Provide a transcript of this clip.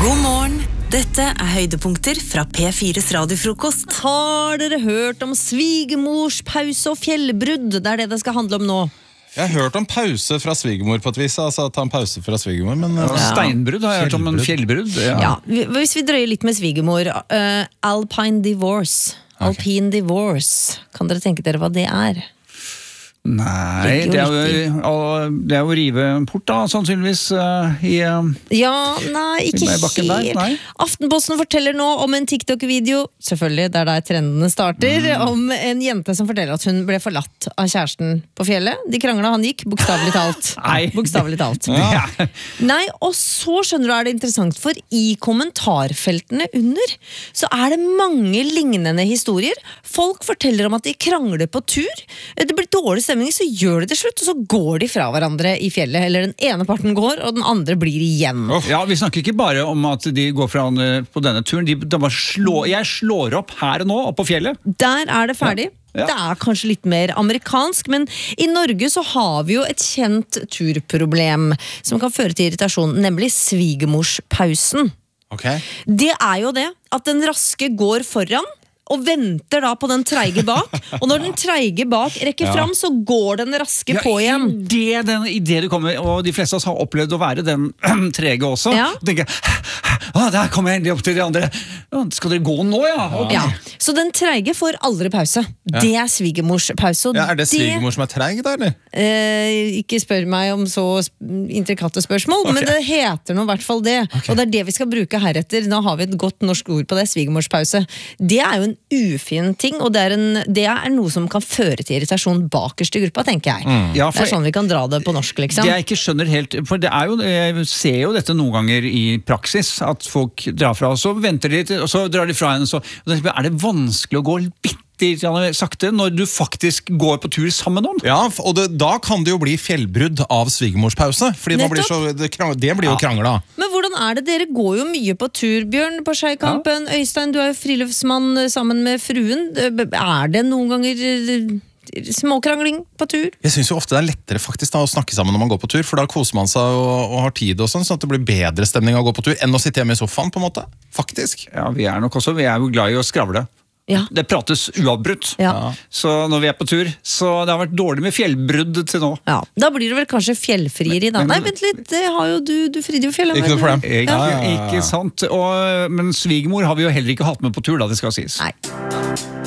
God morgen, dette høydepunkter fra P4's radiofrokost. Har dere hørt om svigermors pause og fjellbrudd? Det det skal handle om nå. Jeg har hørt om pause fra svigermor på et vis, altså ta en pause fra svigermor, men... Steinbrudd har jeg hørt om, en fjellbrudd. Ja, hvis vi drøyer litt med svigermor, Alpine Divorce. Alpine Divorce. Kan dere tenke dere hva det er? Nei, det er jo rive en port da, sannsynligvis Ja, nei, ikke i bakken der, helt. nei. Aftenposten forteller nå om en TikTok-video, selvfølgelig, der trendene starter, om en jente som forteller at hun ble forlatt av kjæresten på fjellet. De kranglet, han gikk, bokstavelig talt. Nei. Bokstavelig talt. Ja. Nei, og så skjønner du, det interessant, for i kommentarfeltene under, så det mange lignende historier. Folk forteller om at de krangler på tur. Det blir dårlig stemning, så gjør de det slutt, og så går de fra hverandre i fjellet. Eller den ene parten går, og den andre blir igjen. Ja, vi snakker ikke bare om at de går fra på denne turen. De bare jeg slår opp her og nå, opp på fjellet. Der det ferdig. Ja. Det kanskje litt mer amerikansk, men i Norge så har vi jo et kjent turproblem som kan føre til irritasjon, nemlig svigermorspausen. Okay. Det jo det, at den raske går foran, og venter da på den treige bak, og når den treige bak rekker fram, så går den raske på igjen. I det du kommer, og de fleste av oss har opplevd å være den trege også, og tenker, der kommer jeg endelig opp til de andre. Skal dere gå nå, ja? Okay. Ja, så den treige får aldri pause. Det svigermorspause. Ja, det svigermor som treig der, eller? Ikke spør meg om så intrikate spørsmål, men det heter nå i hvert fall det. Og det det vi skal bruke heretter. Nå har vi et godt norsk ord på det, svigermorspause. Det jo en ufin ting, og det noe som kan føre til irritasjon bakerst i gruppa, tenker jeg. Ja, det sånn vi kan dra det på norsk, liksom. Det jeg ikke skjønner helt, for jeg ser jo dette noen ganger i praksis, at folk drar fra, og så venter de litt, og så drar de fra henne, og det vanskelig å gå bitte sakte når du faktisk går på tur sammen med noen. Ja, og da kan det jo bli fjellbrudd av svigermorspause, fordi det blir jo krangla. Men hvordan det? Dere går jo mye på tur, Bjørn, på Skeikampen. Øystein, du jo friluftsmann sammen med fruen. Det noen ganger småkrangling på tur? Jeg synes jo ofte det lettere faktisk da, å snakke sammen når man går på tur, for da koser man seg og har tid og sånn at det blir bedre stemning av å gå på tur enn å sitte hjemme i sofaen, på en måte. Faktisk. Ja, vi nok også, vi jo glad i å skravle. Ja. Det prates uavbrutt. Så når vi på tur, så det har vært dårlig med fjellbrudd til nå. Ja, da blir det vel kanskje fjellfrieri da. Nei, vent litt, det har jo du fridde jo fjellet. Ikke noe for dem. Ikke sant. Men svigermor har vi jo heller ikke hatt med på tur da, det skal sies. Nei.